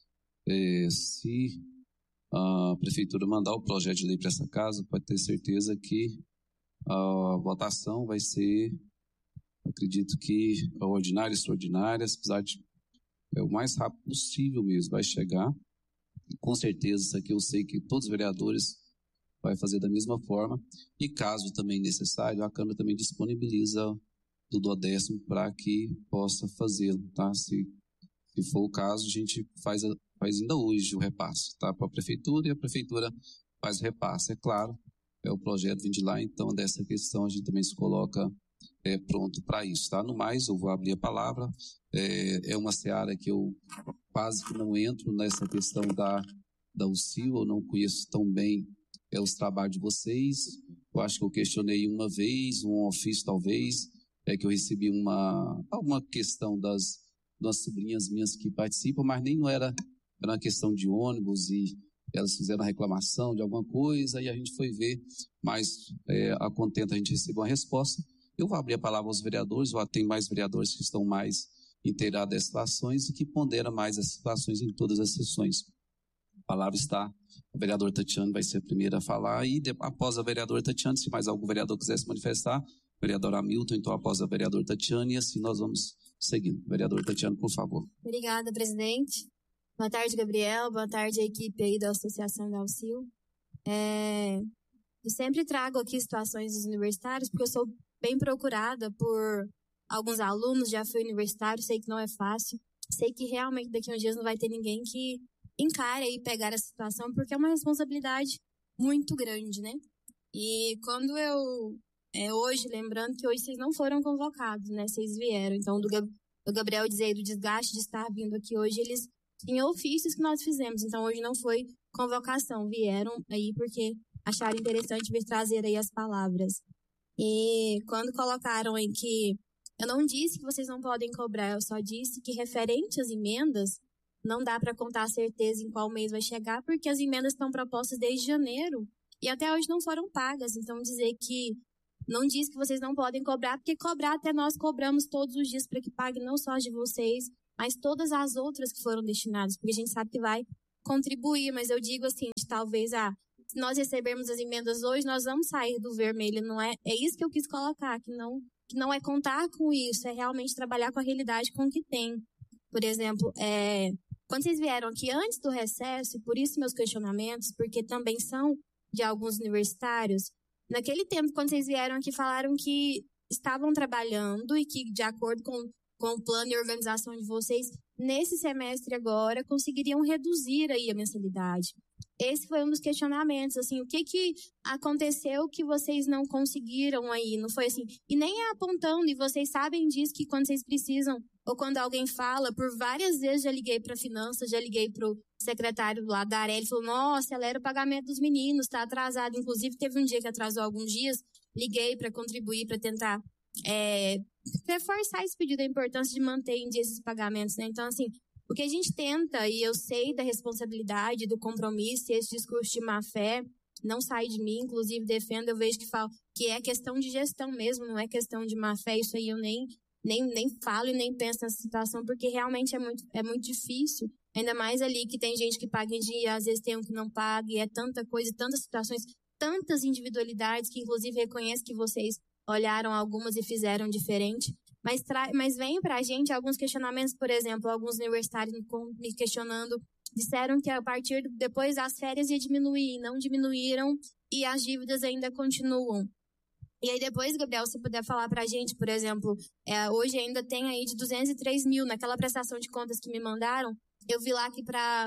Se a prefeitura mandar o projeto de lei para essa casa, pode ter certeza que a votação vai ser, acredito que ordinária, extraordinária, apesar de o mais rápido possível mesmo vai chegar. E com certeza, isso aqui eu sei que todos os vereadores vai fazer da mesma forma. E caso também necessário, a Câmara também disponibiliza do duodécimo para que possa fazê-lo, tá? Se for o caso, a gente faz ainda hoje o repasse, tá? Para a prefeitura, e a prefeitura faz o repasse. É claro, o projeto vem de lá, então dessa questão a gente também se coloca pronto para isso, tá? No mais, eu vou abrir a palavra. É uma seara que eu quase que não entro nessa questão da UCIL, eu não conheço tão bem os trabalhos de vocês. Eu acho que eu questionei uma vez, um ofício talvez, que eu recebi alguma questão das sobrinhas minhas que participam, mas nem não era uma questão de ônibus e elas fizeram a reclamação de alguma coisa e a gente foi ver, mas a contento a gente recebeu uma resposta. Eu vou abrir a palavra aos vereadores, tem mais vereadores que estão mais inteirados das situações e que ponderam mais as situações em todas as sessões. A palavra está, a vereadora Tatiane vai ser a primeira a falar e após a vereadora Tatiane, se mais algum vereador quiser se manifestar, vereador Hamilton, então após a vereadora Tatiane, e assim nós vamos seguindo. Vereadora Tatiane, por favor. Obrigada, presidente. Boa tarde, Gabriel. Boa tarde, a equipe aí da Associação da UCIL. Eu sempre trago aqui situações dos universitários, porque eu sou bem procurada por alguns alunos, já fui universitário, sei que não é fácil, sei que realmente daqui a uns dias não vai ter ninguém que encare e pegar essa situação, porque é uma responsabilidade muito grande, né? E quando hoje, lembrando que hoje vocês não foram convocados, né? Vocês vieram, então do Gabriel dizer do desgaste de estar vindo aqui hoje, eles tinham ofícios que nós fizemos, então hoje não foi convocação, vieram aí porque acharam interessante vir trazer aí as palavras. E quando colocaram em que eu não disse que vocês não podem cobrar, eu só disse que referente às emendas, não dá para contar a certeza em qual mês vai chegar, porque as emendas estão propostas desde janeiro e até hoje não foram pagas. Então, dizer que Não diz que vocês não podem cobrar, porque cobrar até nós cobramos todos os dias para que pague não só as de vocês, mas todas as outras que foram destinadas, porque a gente sabe que vai contribuir, mas eu digo assim, de talvez, se nós recebermos as emendas hoje, nós vamos sair do vermelho, não é? É isso que eu quis colocar, que não é contar com isso, é realmente trabalhar com a realidade com o que tem. Por exemplo, quando vocês vieram aqui antes do recesso, e por isso meus questionamentos, porque também são de alguns universitários, naquele tempo, quando vocês vieram aqui, falaram que estavam trabalhando e que, de acordo com o plano e organização de vocês, nesse semestre agora, conseguiriam reduzir aí a mensalidade. Esse foi um dos questionamentos, assim, o que aconteceu que vocês não conseguiram aí? Não foi assim, e nem é apontando, e vocês sabem disso, que quando vocês precisam, ou quando alguém fala, por várias vezes já liguei para finanças, já liguei para o secretário lá da Areli, falou, nossa, acelera o pagamento dos meninos, está atrasado. Inclusive, teve um dia que atrasou alguns dias, liguei para contribuir, para tentar reforçar esse pedido, a importância de manter em dia esses pagamentos, né? Então, assim, o que a gente tenta, e eu sei da responsabilidade, do compromisso, e esse discurso de má-fé não sai de mim, inclusive defendo, eu vejo que é questão de gestão mesmo, não é questão de má-fé, isso aí eu nem falo e nem penso nessa situação, porque realmente é muito difícil, ainda mais ali que tem gente que paga em dia, às vezes tem um que não paga, e é tanta coisa, tantas situações, tantas individualidades, que inclusive reconheço que vocês olharam algumas e fizeram diferente, mas vem pra gente alguns questionamentos, por exemplo, alguns universitários me questionando, disseram que a partir depois das férias ia diminuir, não diminuíram e as dívidas ainda continuam. E aí depois, Gabriel, se puder falar pra gente, por exemplo, hoje ainda tem aí de 203 mil, naquela prestação de contas que me mandaram, eu vi lá que para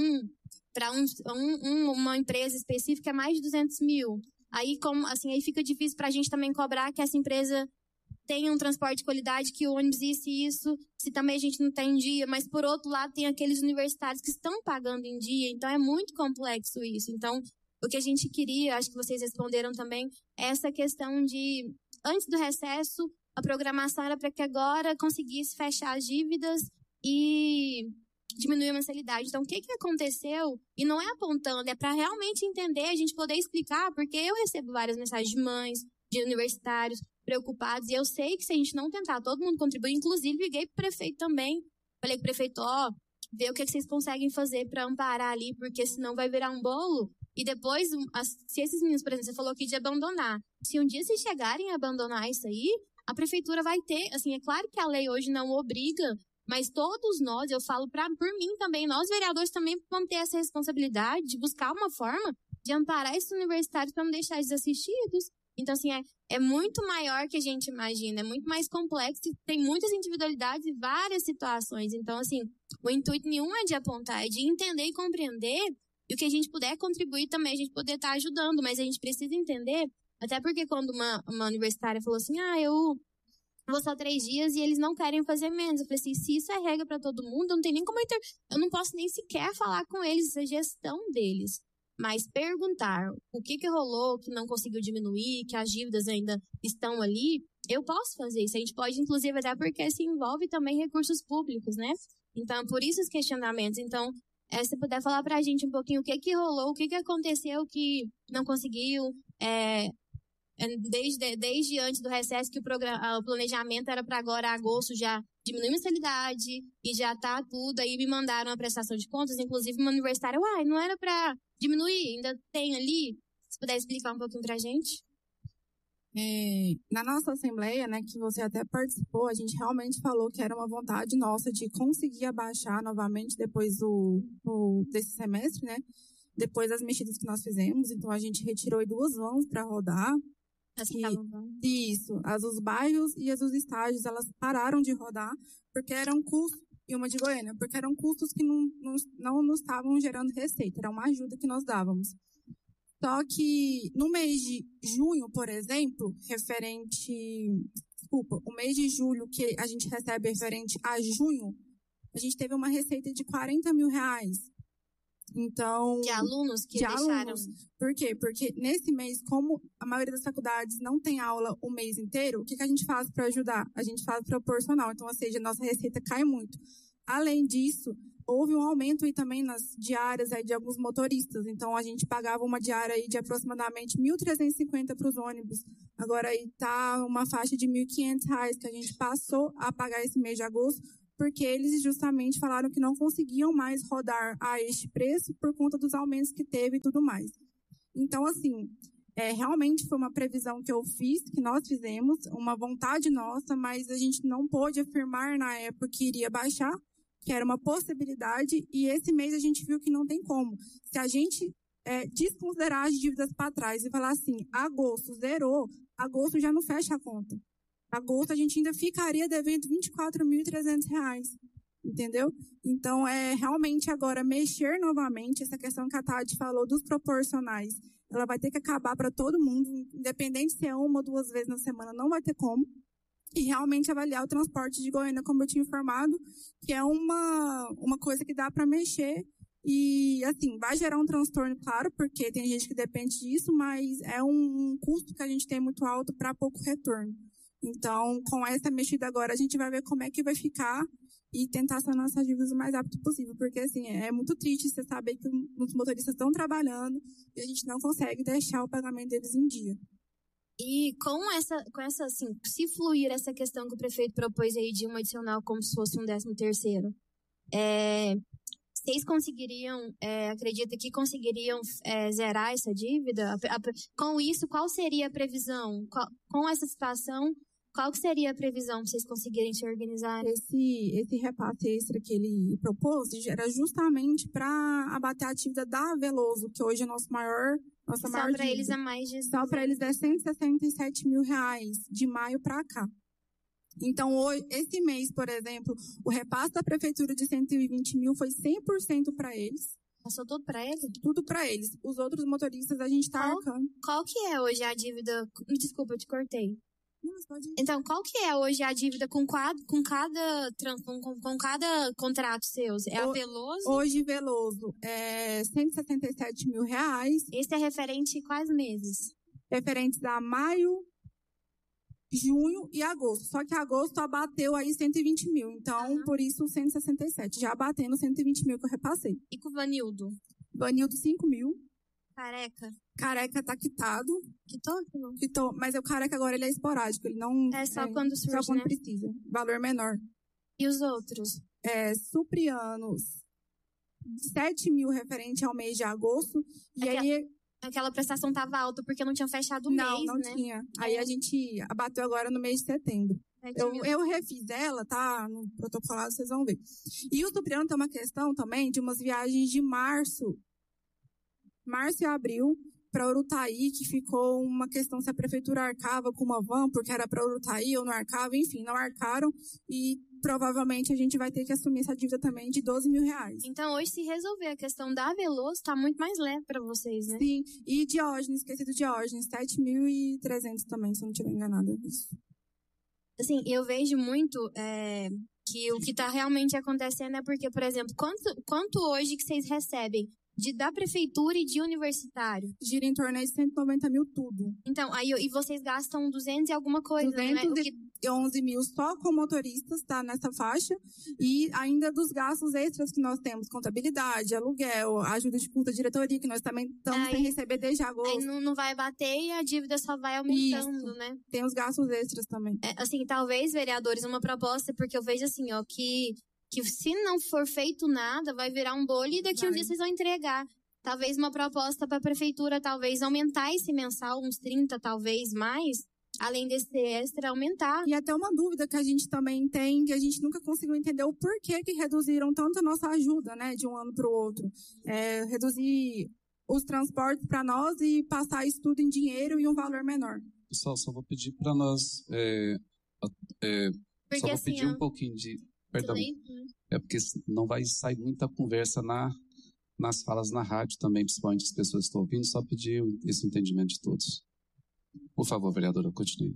uma empresa específica é mais de 200 mil. Aí, aí fica difícil pra gente também cobrar que essa empresa tenha um transporte de qualidade, que o ônibus isso, se também a gente não tem em dia, mas por outro lado tem aqueles universitários que estão pagando em dia, então é muito complexo isso. Então, o que a gente queria, acho que vocês responderam também, é essa questão de, antes do recesso, a programação era para que agora conseguisse fechar as dívidas e diminuir a mensalidade. Então, o que aconteceu? E não é apontando, é para realmente entender, a gente poder explicar, porque eu recebo várias mensagens de mães, de universitários preocupados, e eu sei que se a gente não tentar todo mundo contribuir, inclusive liguei pro prefeito também, falei com o prefeito, vê o que vocês conseguem fazer para amparar ali, porque senão vai virar um bolo, e depois, se esses meninos, por exemplo, você falou aqui de abandonar, se um dia vocês chegarem a abandonar isso aí, a prefeitura vai ter, assim, é claro que a lei hoje não obriga, mas todos nós, eu falo por mim também, nós vereadores também vamos ter essa responsabilidade de buscar uma forma de amparar esses universitários para não deixar eles assistidos. Então, assim, é muito maior que a gente imagina, é muito mais complexo, tem muitas individualidades e várias situações. Então, assim, o intuito nenhum é de apontar, é de entender e compreender, e o que a gente puder contribuir também, a gente poder estar ajudando, mas a gente precisa entender, até porque quando uma universitária falou assim, eu vou só 3 dias e eles não querem fazer menos. Eu falei assim, se isso é regra para todo mundo, não tem nem como eu não posso nem sequer falar com eles, essa gestão deles. Mas perguntar o que rolou, que não conseguiu diminuir, que as dívidas ainda estão ali, eu posso fazer isso. A gente pode, inclusive, até porque se envolve também recursos públicos, né? Então, por isso os questionamentos. Então, se puder falar pra gente um pouquinho o que rolou, o que aconteceu que não conseguiu, desde antes do recesso, que o planejamento era para agora, agosto, já diminuir a mensalidade e já tá tudo. Aí me mandaram a prestação de contas, inclusive uma universitária, não era para diminuir, ainda tem ali? Se puder explicar um pouquinho pra gente. Na nossa assembleia, né, que você até participou, a gente realmente falou que era uma vontade nossa de conseguir abaixar novamente depois desse semestre, né? Depois das mexidas que nós fizemos. Então, a gente retirou 2 vans para rodar. Isso, as dos bairros e as dos estágios, elas pararam de rodar porque eram custos, e uma de Goiânia, porque eram custos que não nos estavam gerando receita, era uma ajuda que nós dávamos. Só que no mês de junho, por exemplo, o mês de julho que a gente recebe referente a junho, a gente teve uma receita de 40 mil reais. Então, de alunos que deixaram. Por quê? Porque nesse mês, como a maioria das faculdades não tem aula o mês inteiro, o que a gente faz para ajudar? A gente faz proporcional, então, ou seja, a nossa receita cai muito. Além disso, houve um aumento aí também nas diárias aí de alguns motoristas. Então, a gente pagava uma diária aí de aproximadamente R$ 1.350 para os ônibus. Agora aí tá uma faixa de R$ 1.500 que a gente passou a pagar esse mês de agosto, porque eles justamente falaram que não conseguiam mais rodar a este preço por conta dos aumentos que teve e tudo mais. Então, assim, realmente foi uma previsão que eu fiz, que nós fizemos, uma vontade nossa, mas a gente não pôde afirmar na época que iria baixar, que era uma possibilidade, e esse mês a gente viu que não tem como. Se a gente desconsiderar as dívidas para trás e falar assim, agosto zerou, agosto já não fecha a conta. Agosto a gente ainda ficaria devendo R$ 24.300, entendeu? Então, realmente agora mexer novamente, essa questão que a Tati falou dos proporcionais, ela vai ter que acabar para todo mundo, independente se é 1 ou 2 vezes na semana, não vai ter como. E realmente avaliar o transporte de Goiânia, como eu tinha informado, que é uma coisa que dá para mexer. E, assim, vai gerar um transtorno, claro, porque tem gente que depende disso, mas é um custo que a gente tem muito alto para pouco retorno. Então, com essa mexida agora, a gente vai ver como é que vai ficar e tentar sanar essas dívidas o mais rápido possível. Porque, assim, é muito triste você saber que os motoristas estão trabalhando e a gente não consegue deixar o pagamento deles em dia. E com essa assim, se fluir essa questão que o prefeito propôs aí de um adicional como se fosse um 13º, vocês conseguiriam, acredita que conseguiriam zerar essa dívida? Com isso, qual seria a previsão? Com essa situação, qual que seria a previsão para vocês conseguirem se organizar? Esse repasse extra que ele propôs era justamente para abater a dívida da Veloso, que hoje é nossa maior Só para eles é mais de... Só para eles é R$ 167 mil de maio para cá. Então, hoje, esse mês, por exemplo, o repasse da prefeitura de 120 mil foi 100% para eles. Passou tudo para eles? Tudo para eles. Os outros motoristas a gente está arcando. Qual que é hoje a dívida? Desculpa, eu te cortei. Não, mas pode ir. Então, qual que é hoje a dívida com cada contrato seus? É a Veloso? Hoje, Veloso é R$ 177 mil. Esse é referente a quais meses? Referentes a maio, junho e agosto. Só que agosto abateu aí 120 mil. Então, por isso, 167. Já abatendo 120 mil que eu repassei. E com o Vanildo? Vanildo, 5 mil. Careca tá quitado. Quitou? Mas o careca agora ele é esporádico. Ele não... É só quando surge, só quando né? precisa. Valor menor. E os outros? Suprianos, 7 mil referente ao mês de agosto. E aí... Aquela prestação estava alta porque não tinha fechado o mês, né? Não tinha. Aí a gente abateu agora no mês de setembro. Eu refiz ela, tá? No protocolado vocês vão ver. E o Supriano tem uma questão também de umas viagens de março e abril para Urutaí, que ficou uma questão se a prefeitura arcava com uma van, porque era para Urutaí ou não arcava, enfim, não arcaram e provavelmente a gente vai ter que assumir essa dívida também de R$ 12 mil. Então, hoje, se resolver a questão da Veloso, está muito mais leve para vocês, né? Sim, e Diógenes, esqueci do Diógenes, 7.300 também, se eu não estiver enganada. Assim, eu vejo muito que o que está realmente acontecendo é porque, por exemplo, quanto hoje que vocês recebem da prefeitura e de universitário? Gira em torno de 190 mil tudo. Então, e vocês gastam 200 e alguma coisa, 211 mil só com motoristas, tá nessa faixa. E ainda dos gastos extras que nós temos, contabilidade, aluguel, ajuda de culta, diretoria, que nós também estamos sem receber desde agosto. Aí não vai bater e a dívida só vai aumentando, né? Tem os gastos extras também. Assim, talvez, vereadores, uma proposta, porque eu vejo assim, ó, que se não for feito nada, vai virar um bolo e daqui um dia vocês vão entregar. Talvez uma proposta para a prefeitura, talvez aumentar esse mensal, uns 30, talvez mais, além desse extra, aumentar. E até uma dúvida que a gente também tem, que a gente nunca conseguiu entender o porquê que reduziram tanto a nossa ajuda, né, de um ano para o outro. Reduzir os transportes para nós e passar isso tudo em dinheiro e um valor menor. Pessoal, só vou pedir para nós... Porque só vou assim, pedir um pouquinho de... Perdão. Porque não vai sair muita conversa nas falas na rádio também, principalmente as pessoas que estão ouvindo, só pedir esse entendimento de todos. Por favor, vereadora, continue.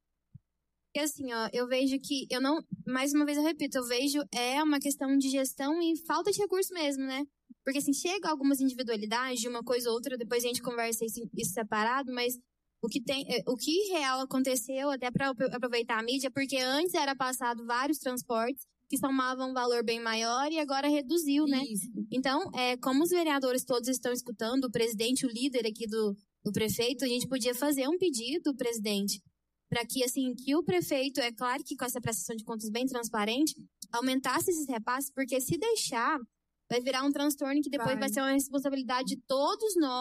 E assim, ó, eu vejo que, mais uma vez eu repito, eu vejo uma questão de gestão e falta de recurso mesmo, né? Porque assim, chega algumas individualidades de uma coisa ou outra, depois a gente conversa isso separado, mas o que real aconteceu, até para aproveitar a mídia, porque antes era passado vários transportes que somavam um valor bem maior e agora reduziu, né? Isso. Então, como os vereadores todos estão escutando, o presidente, o líder aqui do prefeito, a gente podia fazer um pedido, presidente, para que, assim, que o prefeito, é claro que com essa prestação de contas bem transparente, aumentasse esses repasses, porque se deixar, vai virar um transtorno que depois vai ser uma responsabilidade de todos nós,